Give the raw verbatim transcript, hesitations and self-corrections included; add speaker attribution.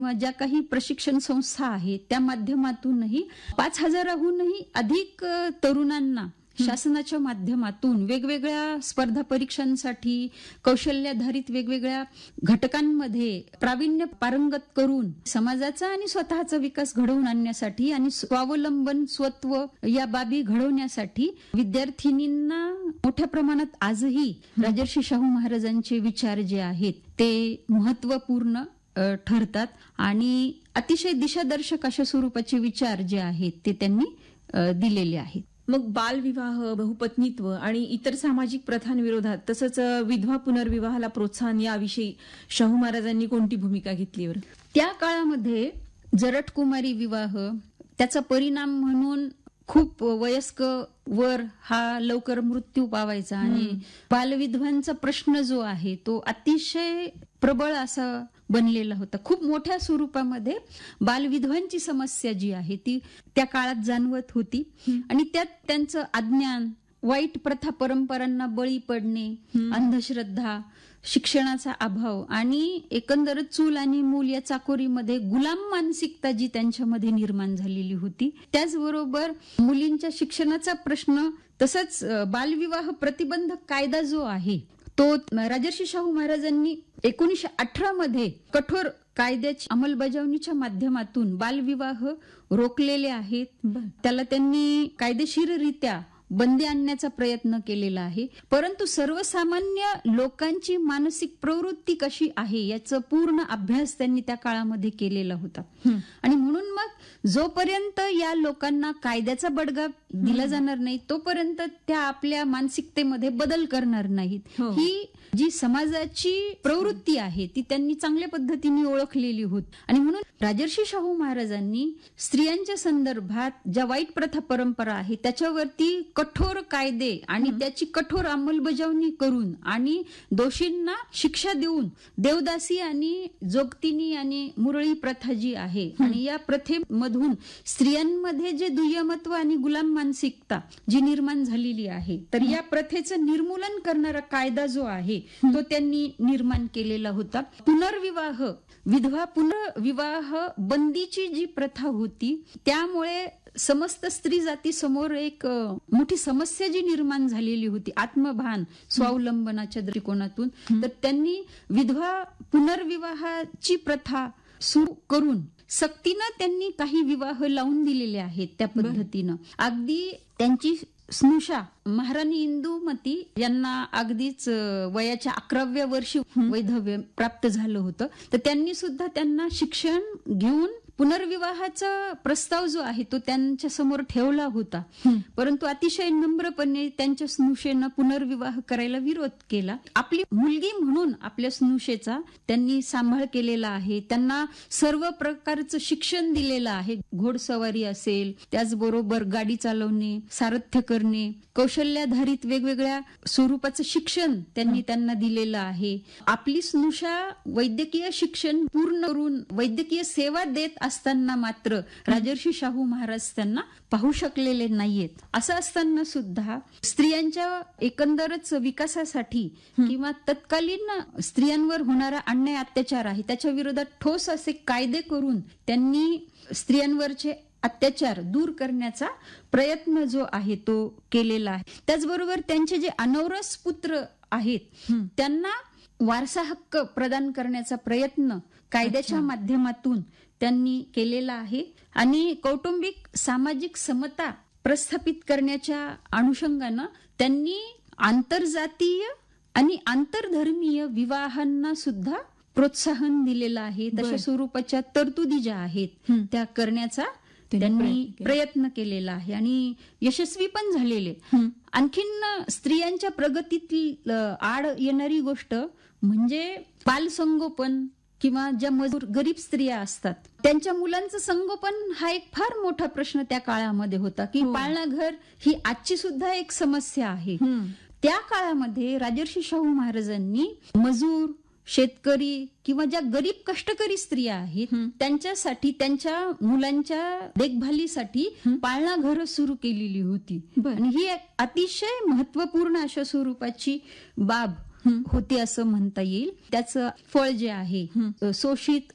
Speaker 1: किंवा ज्या काही प्रशिक्षण संस्था आहेत त्या माध्यमातूनही पाच हजाराहूनही अधिक अ, तरुणांना शासनाच्या माध्यमातून वेगवेगळ्या स्पर्धा परीक्षांसाठी कौशल्याधारित वेगवेगळ्या घटकांमध्ये प्रावीण्य पारंगत करून समाजाचा आणि स्वतःचा विकास घडवून आणण्यासाठी आणि स्वावलंबन स्वत्व या बाबी घडवण्यासाठी विद्यार्थिनींना मोठ्या प्रमाणात आजही राजर्षी शाहू महाराजांचे विचार जे आहेत ते महत्वपूर्ण अ, ठरतात आणि अतिशय दिशादर्शक अशा स्वरूपाचे विचार जे आहेत ते त्यांनी अ, दिलेले आहेत.
Speaker 2: मग बालविवाह, बहुपत्नीत्व आणि इतर सामाजिक प्रथांविरोधात तसंच विधवा पुनर्विवाहाला प्रोत्साहन याविषयी शाहू महाराजांनी कोणती भूमिका घेतली बरं?
Speaker 1: त्या काळामध्ये जरटकुमारी विवाह त्याचा परिणाम म्हणून खूप वयस्क वर हा लवकर मृत्यू पावायचा आणि बालविधवांचा प्रश्न जो आहे तो अतिशय प्रबळ असा बनलेला होता. खूप मोठ्या स्वरूपामध्ये बालविधवांची समस्या जी आहे ती त्या काळात जाणवत होती आणि त्यात त्यांचं अज्ञान, वाईट प्रथा परंपरांना बळी पडणे, अंधश्रद्धा, शिक्षणाचा अभाव आणि एकंदरच चूल आणि मूल या चाकोरीमध्ये गुलाम मानसिकता जी त्यांच्यामध्ये निर्माण झालेली होती. त्याचबरोबर मुलींच्या शिक्षणाचा प्रश्न तसंच बालविवाह प्रतिबंधक कायदा जो आहे तो राजर्षी शाहू महाराजांनी एकोणीसशे अठरा मध्ये कठोर कायद्याची अंमलबजावणीच्या माध्यमातून बालविवाह रोखलेले आहेत. त्याला त्यांनी कायदेशीररित्या बंदी आणण्याचा प्रयत्न केलेला आहे. परंतु सर्वसामान्य लोकांची मानसिक प्रवृत्ती कशी आहे याचा पूर्ण अभ्यास त्यांनी त्या काळामध्ये केलेला होता आणि म्हणून मग जोपर्यंत या लोकांना कायद्याचा बडगा दिला जाणार नाही तोपर्यंत त्या आपल्या मानसिकतेमध्ये बदल करणार नाहीत. ही जी समाजाची प्रवृत्ती आहे ती त्यांनी चांगल्या पद्धतीने ओळखलेली होती आणि म्हणून राजर्षी शाहू महाराजांनी स्त्रियांच्या संदर्भात ज्या वाईट प्रथा परंपरा आहे त्याच्यावरती कठोर कायदे आणि त्याची कठोर अंमलबजावणी करून आणि दोषींना शिक्षा देऊन देवदासी आणि जोगतिनी आणि मुरळी प्रथा जी आहे आणि या प्रथेमधून स्त्रियांमध्ये जे दुय्यमत्व आणि गुलाम मानसिकता जी निर्माण झालेली आहे तर या प्रथेचं निर्मूलन करणारा कायदा जो आहे तो त्यांनी निर्माण केलेला होता. पुनर्विवाह, विधवा पुनर्विवाह बंदीची जी प्रथा होती त्यामुळे समस्त स्त्री जाती समोर एक मोठी समस्या जी निर्माण झालेली होती आत्मभान स्वावलंबनाच्या दृष्टिकोनातून, तर त्यांनी विधवा पुनर्विवाहाची प्रथा सुरू करून सक्तीनं त्यांनी काही विवाह लावून दिलेले आहेत. त्या पद्धतीनं अगदी त्यांची स्नुषा महाराणी इंदुमती यांना अगदीच वयाच्या अकराव्या वर्षी वैधव्य प्राप्त झालं होतं तर त्यांनी सुद्धा त्यांना शिक्षण घेऊन पुनर्विवाहाचा प्रस्ताव जो आहे तो त्यांच्या समोर ठेवला होता. परंतु अतिशय नम्रपणे त्यांच्या स्नुषेनं पुनर्विवाह करायला विरोध केला. आपली मुलगी म्हणून आपल्या स्नुषेचा त्यांनी सांभाळ केलेला आहे. त्यांना सर्व प्रकारचं शिक्षण दिलेलं आहे. घोडसवारी असेल, त्याचबरोबर गाडी चालवणे, सारथ्य करणे, कौशल्याधारित वेगवेगळ्या स्वरूपाचं शिक्षण त्यांनी त्यांना दिलेलं आहे. आपली स्नुषा वैद्यकीय शिक्षण पूर्ण करून वैद्यकीय सेवा देत असताना मात्र राजर्षी शाहू महाराज त्यांना पाहू शकलेले नाहीयेत. असं असताना सुद्धा स्त्रियांच्या एकंदरच विकासासाठी किंवा तत्कालीन स्त्रियांवर होणारा अन्याय अत्याचार आहे त्याच्या विरोधात ठोस असे कायदे करून त्यांनी स्त्रियांवरचे अत्याचार दूर करण्याचा प्रयत्न जो आहे तो केलेला आहे. त्याचबरोबर त्यांचे जे अनौरस पुत्र आहेत त्यांना वारसा हक्क प्रदान करण्याचा प्रयत्न कायद्याच्या माध्यमातून त्यांनी केलेला आहे आणि कौटुंबिक सामाजिक समता प्रस्थापित करण्याच्या अनुषंगानं त्यांनी आंतरजातीय आणि आंतरधर्मीय विवाहांना सुद्धा प्रोत्साहन दिलेलं आहे. तशा स्वरूपाच्या तरतुदी ज्या आहेत त्या करण्याचा त्यांनी प्रयत्न केलेला आहे आणि यशस्वी पण झालेले. आणखीन स्त्रियांच्या प्रगतीतील आड येणारी गोष्ट म्हणजे बालसंगोपन किंवा ज्या मजूर गरीब स्त्रिया असतात त्यांच्या मुलांचं संगोपन हा एक फार मोठा प्रश्न त्या काळामध्ये होता की पाळणा घर ही आजची सुद्धा एक समस्या आहे. त्या काळामध्ये राजर्षी शाहू महाराजांनी मजूर, शेतकरी किंवा ज्या गरीब कष्टकरी स्त्रिया आहेत त्यांच्यासाठी त्यांच्या मुलांच्या देखभालीसाठी पाळणा घर सुरू केलेली होती आणि ही एक अतिशय महत्वपूर्ण अशा स्वरूपाची बाब होती असं म्हणता येईल. त्याचं फळ जे आहे शोषित